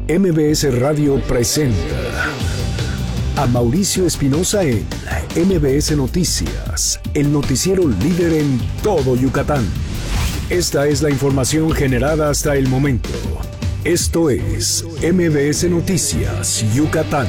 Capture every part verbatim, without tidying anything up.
M B S Radio presenta a Mauricio Espinosa en M B S Noticias, el noticiero líder en todo Yucatán. Esta es la información generada hasta el momento. Esto es M B S Noticias Yucatán.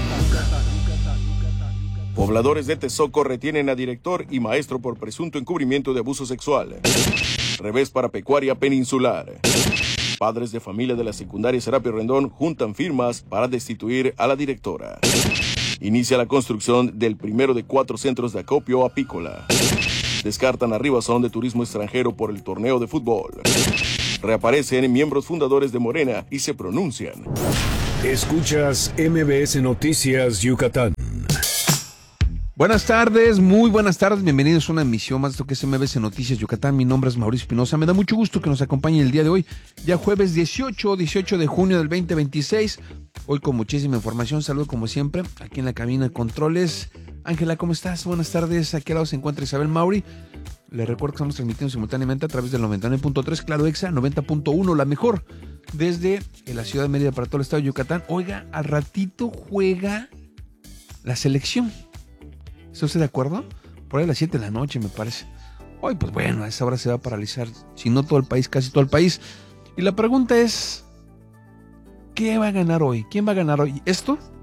Pobladores de Tezoco retienen a director y maestro por presunto encubrimiento de abuso sexual. Revés para pecuaria peninsular. Padres de familia de la secundaria Serapio Rendón juntan firmas para destituir a la directora. Inicia la construcción del primero de cuatro centros de acopio apícola. Descartan a Ribazón de turismo extranjero por el torneo de fútbol. Reaparecen miembros fundadores de Morena y se pronuncian. Escuchas M B S Noticias Yucatán. Buenas tardes, muy buenas tardes, bienvenidos a una emisión más de lo que es M B S Noticias Yucatán. Mi nombre es Mauricio Espinosa, me da mucho gusto que nos acompañen el día de hoy, ya jueves dieciocho de junio del veinte veintiséis. Hoy con muchísima información, saludo como siempre, aquí en la cabina de controles. Ángela, ¿cómo estás? Buenas tardes, ¿a qué lado se encuentra Isabel Mauri? Les recuerdo que estamos transmitiendo simultáneamente a través del noventa y nueve punto tres, Claro Exa, noventa punto uno, la mejor, desde la ciudad de Mérida para todo el estado de Yucatán. Oiga, al ratito juega la selección. ¿Está usted de acuerdo? Por ahí a las siete de la noche, me parece. Hoy, pues bueno, a esa hora se va a paralizar, si no todo el país, casi todo el país. Y la pregunta es, ¿qué va a ganar hoy? ¿Quién va a ganar hoy? ¿Esto?